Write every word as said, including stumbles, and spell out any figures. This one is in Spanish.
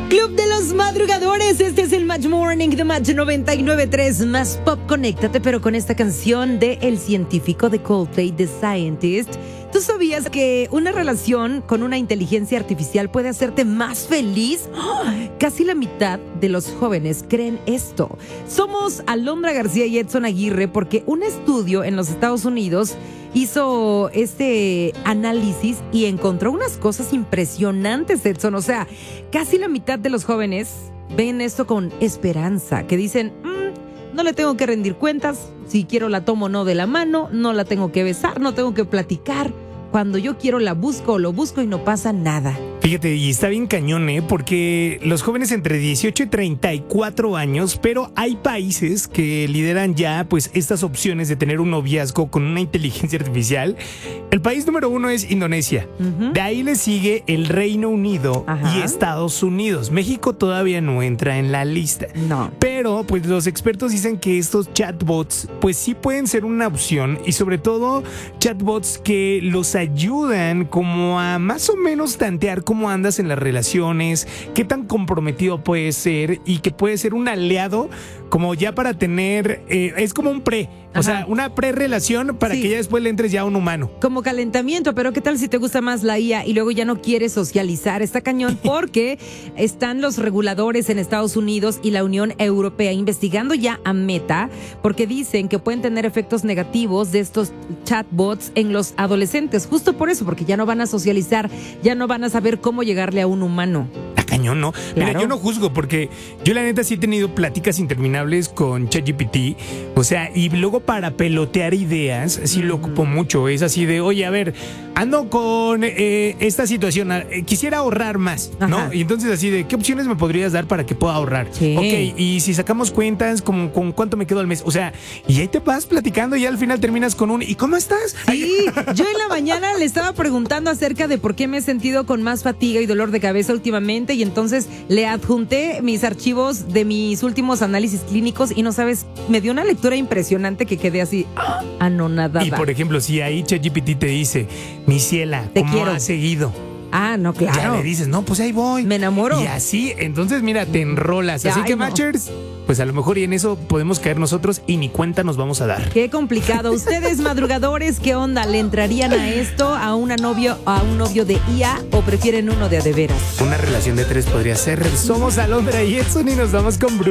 Club de los Madrugadores, este es el Match Morning de Match noventa y nueve punto tres, más pop, conéctate, pero con esta canción de El Científico de Coldplay, The Scientist. ¿Tú sabías que una relación con una inteligencia artificial puede hacerte más feliz? ¡Oh! Casi la mitad de los jóvenes creen esto. Somos Alondra García y Edson Aguirre porque un estudio en los Estados Unidos hizo este análisis y encontró unas cosas impresionantes, Edson. O sea, casi la mitad de los jóvenes ven esto con esperanza, que dicen, mmm, no le tengo que rendir cuentas, si quiero la tomo no de la mano, no la tengo que besar, no tengo que platicar. Cuando yo quiero la busco o lo busco y no pasa nada. Fíjate, y está bien cañón, ¿eh? Porque los jóvenes entre dieciocho y treinta y cuatro años, pero hay países que lideran ya pues estas opciones de tener un noviazgo con una inteligencia artificial. El país número uno es Indonesia. Uh-huh. De ahí le sigue el Reino Unido. Ajá. Y Estados Unidos. México todavía no entra en la lista. No. Pero pues los expertos dicen que estos chatbots pues sí pueden ser una opción, y sobre todo chatbots que los ayudan como a más o menos tantear cómo andas en las relaciones, qué tan comprometido puedes ser, y que puede ser un aliado como ya para tener, eh, es como un pre, o Ajá. sea, una pre-relación para sí. que ya después le entres ya a un humano. Como calentamiento, pero ¿qué tal si te gusta más la I A y luego ya no quieres socializar? Está cañón porque están los reguladores en Estados Unidos y la Unión Europea investigando ya a Meta porque dicen que pueden tener efectos negativos de estos chatbots en los adolescentes. Justo por eso, porque ya no van a socializar, ya no van a saber cómo llegarle a un humano. Cañón, ¿no? Claro. Mira, yo no juzgo porque yo la neta sí he tenido pláticas interminables con ChatGPT, o sea, y luego para pelotear ideas sí lo ocupo mucho. Es así de, oye, a ver, ando con eh, esta situación, eh, quisiera ahorrar más, ¿no? Ajá. Y entonces así de, ¿qué opciones me podrías dar para que pueda ahorrar? Sí. Ok, y si sacamos cuentas, ¿con, con cuánto me quedo al mes? O sea, y ahí te vas platicando y al final terminas con un, ¿y cómo estás? Sí, yo en la mañana le estaba preguntando acerca de por qué me he sentido con más fatiga y dolor de cabeza últimamente, y entonces le adjunté mis archivos de mis últimos análisis clínicos y no sabes, me dio una lectura impresionante que quedé así anonadada. Y por ejemplo, si ahí ChatGPT te dice, mi ciela, te ¿cómo quiero. has seguido? Ah, no, claro. Ya le dices, no, pues ahí voy. Me enamoro. Y así, entonces mira, te enrolas. Ay, así que no. Matchers, pues a lo mejor y en eso podemos caer nosotros y ni cuenta nos vamos a dar. Qué complicado. Ustedes, madrugadores, ¿qué onda? ¿Le entrarían a esto, a una novio, a un novio de I A, o prefieren uno de a de veras? Una relación de tres podría ser. Somos Alondra y Edson y nos vamos con Bruno.